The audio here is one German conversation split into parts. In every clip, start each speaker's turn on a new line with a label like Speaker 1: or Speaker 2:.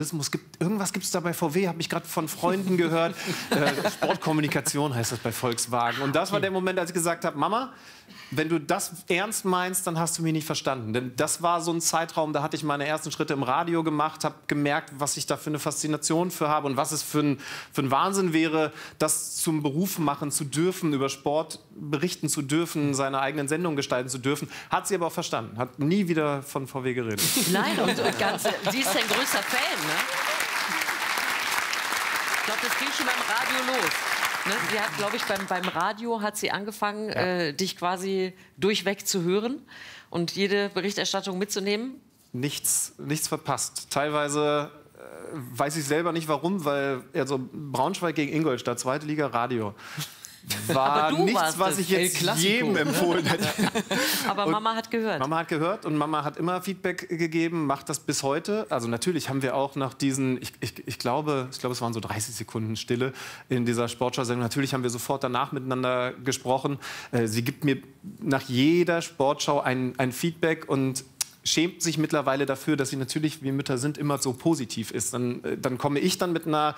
Speaker 1: Irgendwas gibt es da bei VW, habe ich gerade von Freunden gehört. Sportkommunikation heißt das bei Volkswagen. Und das war der Moment, als ich gesagt habe, Mama, wenn du das ernst meinst, dann hast du mich nicht verstanden. Denn das war so ein Zeitraum, da hatte ich meine ersten Schritte im Radio gemacht, habe gemerkt, was ich da für eine Faszination für habe und was es für ein Wahnsinn wäre, das zum Beruf machen zu dürfen, über Sport berichten zu dürfen, seine eigenen Sendungen gestalten zu dürfen. Hat sie aber auch verstanden, hat nie wieder von VW geredet.
Speaker 2: Nein, und sie ist dein größter Fan, ne? Ich glaube, das ging schon beim Radio los. Ne? Sie hat, glaube ich, beim Radio hat sie angefangen, dich quasi durchweg zu hören und jede Berichterstattung mitzunehmen.
Speaker 1: Nichts verpasst. Teilweise weiß ich selber nicht warum, weil also Braunschweig gegen Ingolstadt, zweite Liga Radio. War nichts, was ich jetzt jedem empfohlen hätte.
Speaker 2: Aber Mama hat gehört.
Speaker 1: Mama hat gehört und Mama hat immer Feedback gegeben, macht das bis heute. Also natürlich haben wir auch nach diesen, ich glaube, es waren so 30 Sekunden Stille in dieser Sportschau-Sendung. Natürlich haben wir sofort danach miteinander gesprochen. Sie gibt mir nach jeder Sportschau ein Feedback und schämt sich mittlerweile dafür, dass sie natürlich, wie Mütter sind, immer so positiv ist. Dann komme ich dann mit einer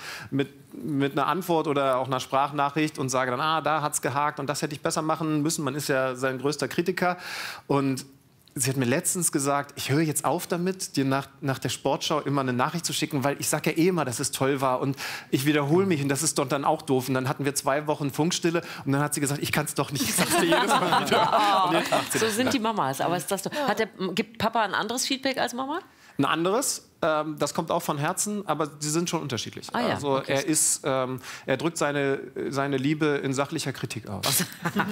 Speaker 1: Antwort oder auch einer Sprachnachricht und sage dann, da hat's gehakt und das hätte ich besser machen müssen. Man ist ja sein größter Kritiker. Und sie hat mir letztens gesagt, ich höre jetzt auf damit, dir nach der Sportschau immer eine Nachricht zu schicken, weil ich sage ja eh immer, dass es toll war und ich wiederhole mich und das ist doch dann auch doof. Und dann hatten wir 2 Wochen Funkstille und dann hat sie gesagt, ich kann es doch nicht. Ich sag's dir jedes Mal wieder. Und jetzt macht sie
Speaker 2: so
Speaker 1: das
Speaker 2: sind die Mamas. Aber ist das so? Gibt Papa ein anderes Feedback als Mama?
Speaker 1: Ein anderes, das kommt auch von Herzen, aber sie sind schon unterschiedlich.
Speaker 2: Ah, ja.
Speaker 1: Also
Speaker 2: Okay.
Speaker 1: er drückt seine Liebe in sachlicher Kritik aus.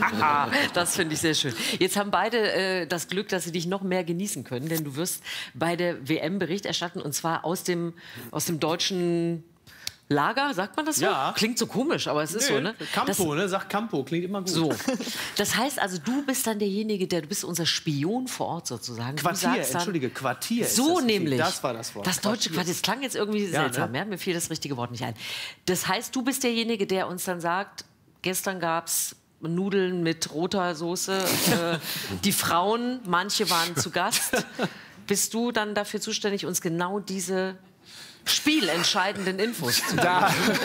Speaker 2: Das finde ich sehr schön. Jetzt haben beide das Glück, dass sie dich noch mehr genießen können, denn du wirst bei der WM Bericht erstatten und zwar aus dem deutschen Lager, sagt man das so?
Speaker 3: Ja.
Speaker 2: Klingt so komisch, aber es ist so, ne?
Speaker 3: Campo, ne? Sagt Campo, klingt immer gut.
Speaker 2: So. Das heißt also, du bist dann derjenige, du bist unser Spion vor Ort sozusagen.
Speaker 3: Quartier, entschuldige, Quartier.
Speaker 2: So
Speaker 3: ist das
Speaker 2: nämlich.
Speaker 3: Das war das Wort.
Speaker 2: Das deutsche Quartier. Das klang jetzt irgendwie seltsam, ja? Mir fiel das richtige Wort nicht ein. Das heißt, du bist derjenige, der uns dann sagt, gestern gab es Nudeln mit roter Soße. Die Frauen, manche waren zu Gast. Bist du dann dafür zuständig, uns genau diese spielentscheidenden Infos zu geben?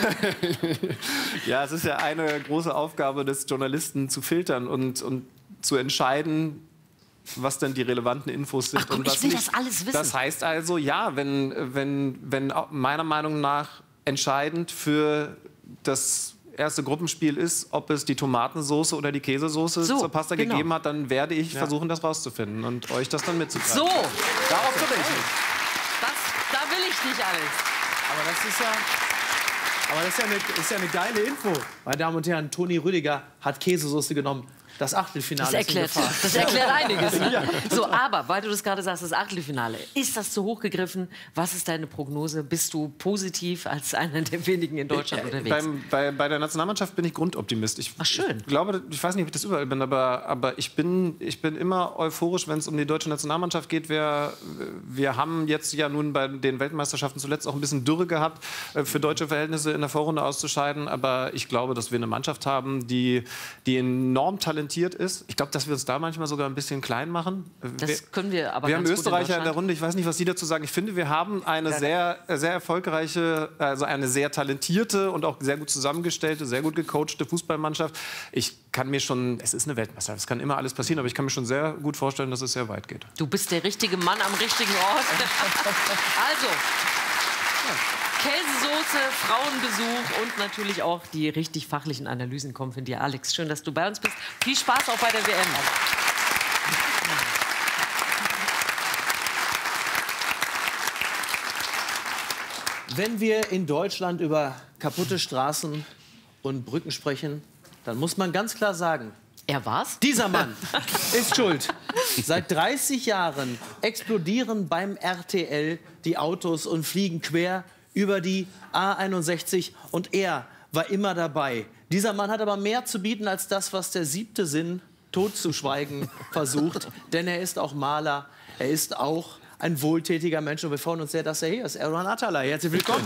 Speaker 1: Ja, es ist ja eine große Aufgabe des Journalisten zu filtern und zu entscheiden, was denn die relevanten Infos sind.
Speaker 2: Ach komm,
Speaker 1: und was
Speaker 2: ich will
Speaker 1: nicht.
Speaker 2: das alles wissen.
Speaker 1: Das heißt also, ja, wenn meiner Meinung nach entscheidend für das erste Gruppenspiel ist, ob es die Tomatensoße oder die Käsesoße zur Pasta gegeben hat, dann werde ich versuchen, das rauszufinden und euch das dann mitzuteilen.
Speaker 2: So,
Speaker 1: darauf komme ich.
Speaker 2: da will ich nicht alles.
Speaker 3: Aber das ist ja eine geile Info. Meine Damen und Herren, Toni Rüdiger hat Käsesoße genommen. Das Achtelfinale
Speaker 2: das erklärt einiges. Ne? So, aber, weil du das gerade sagst, das Achtelfinale. Ist das zu hoch gegriffen? Was ist deine Prognose? Bist du positiv als einer der wenigen in Deutschland unterwegs?
Speaker 1: Bei der Nationalmannschaft bin ich Grundoptimist.
Speaker 2: Ach, schön.
Speaker 1: Ich glaube, ich weiß nicht, ob ich das überall bin, aber ich bin immer euphorisch, wenn es um die deutsche Nationalmannschaft geht. Wir haben jetzt ja nun bei den Weltmeisterschaften zuletzt auch ein bisschen Dürre gehabt, für deutsche Verhältnisse in der Vorrunde auszuscheiden. Aber ich glaube, dass wir eine Mannschaft haben, die enorm talentiert ist. Ich glaube, dass wir uns da manchmal sogar ein bisschen klein machen.
Speaker 2: Das können wir aber
Speaker 1: Wir
Speaker 2: ganz
Speaker 1: haben
Speaker 2: gut
Speaker 1: Österreicher in der Runde. Ich weiß nicht, was Sie dazu sagen. Ich finde, wir haben eine sehr erfolgreiche, also eine sehr talentierte und auch sehr gut zusammengestellte, sehr gut gecoachte Fußballmannschaft. Ich kann mir schon, es ist eine Weltmeisterschaft, es kann immer alles passieren, aber ich kann mir schon sehr gut vorstellen, dass es sehr weit geht.
Speaker 2: Du bist der richtige Mann am richtigen Ort. Also, Käsesoße, Frauenbesuch und natürlich auch die richtig fachlichen Analysen kommen von dir, Alex. Schön, dass du bei uns bist. Viel Spaß auch bei der WM.
Speaker 3: Wenn wir in Deutschland über kaputte Straßen und Brücken sprechen, dann muss man ganz klar sagen,
Speaker 2: Er war's?
Speaker 3: dieser Mann ist schuld. Seit 30 Jahren explodieren beim RTL die Autos und fliegen quer über die A61 und er war immer dabei. Dieser Mann hat aber mehr zu bieten als das, was der 7. Sinn totzuschweigen versucht. Denn er ist auch Maler, er ist auch ein wohltätiger Mensch und wir freuen uns sehr, dass er hier ist. Erdogan Atalay, herzlich willkommen.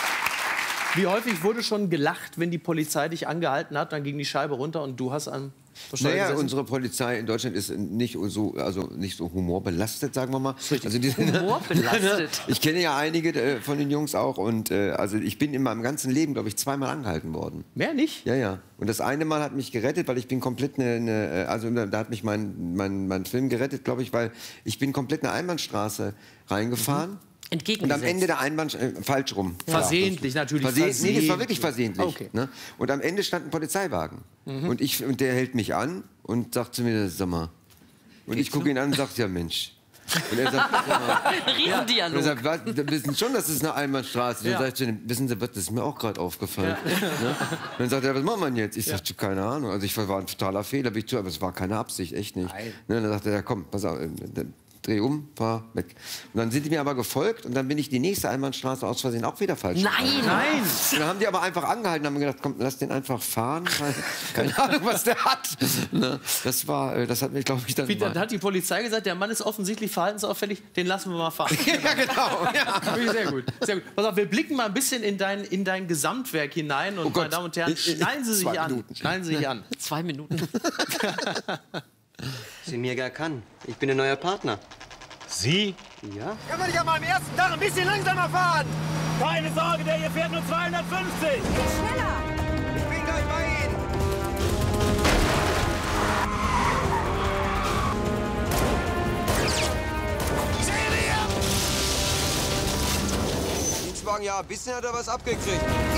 Speaker 3: Wie häufig wurde schon gelacht, wenn die Polizei dich angehalten hat, dann ging die Scheibe runter und du hast an
Speaker 4: Naja, unsere Polizei in Deutschland ist nicht so, also nicht so humorbelastet, sagen wir mal. Also
Speaker 2: Humorbelastet.
Speaker 4: Ich kenne ja einige von den Jungs auch und also ich bin in meinem ganzen Leben, glaube ich, 2-mal angehalten worden.
Speaker 3: Mehr nicht?
Speaker 4: Ja, ja. Und das eine Mal hat mich gerettet, weil ich bin komplett also da hat mich mein Film gerettet, glaube ich, weil ich bin komplett eine Einbahnstraße reingefahren. Und am Ende der falsch rum.
Speaker 3: Versehentlich, natürlich.
Speaker 4: Nee, das war wirklich versehentlich.
Speaker 3: Okay.
Speaker 4: Ne? Und am Ende stand ein Polizeiwagen. Und der hält mich an und sagt zu mir, sag mal. Und ich gucke ihn an und sage, ja Mensch. Und er sagt,
Speaker 2: Riesendialog.
Speaker 4: Und er sagt, wir wissen schon, das ist eine Einbahnstraße. Dann sag ich zu ihm, wissen Sie was, das ist mir auch gerade aufgefallen. Ne? Und dann sagt er, was machen wir jetzt? Ich sag, keine Ahnung. Also ich war ein totaler Fehler, aber es war keine Absicht, echt nicht. Ne? Dann sagt er, ja komm, pass auf, dreh um, fahr weg. Und dann sind die mir aber gefolgt und dann bin ich die nächste Einbahnstraße aus Versehen auch wieder falsch.
Speaker 2: Nein!
Speaker 4: Und dann haben die aber einfach angehalten und haben gedacht, komm, lass den einfach fahren. Keine Ahnung, was der hat. Ne? Das hat mich, glaube ich,
Speaker 3: dann hat die Polizei gesagt, der Mann ist offensichtlich verhaltensauffällig, den lassen wir mal fahren.
Speaker 4: Ja, genau. Ja.
Speaker 3: Sehr gut, sehr gut. Pass auf, wir blicken mal ein bisschen in dein Gesamtwerk hinein und meine Damen und Herren, schnallen Sie sich an. Schnallen Sie sich an.
Speaker 2: 2 Minuten.
Speaker 5: Semir kann. Ich bin ein neuer Partner.
Speaker 6: Sie?
Speaker 5: Ja?
Speaker 6: Kann man nicht an meinem ersten Tag ein bisschen langsamer fahren? Keine Sorge, der hier fährt nur 250.
Speaker 7: Schneller!
Speaker 6: Ich bin gleich bei Ihnen.
Speaker 5: Dienstwagen, ja, ein bisschen hat er was abgekriegt.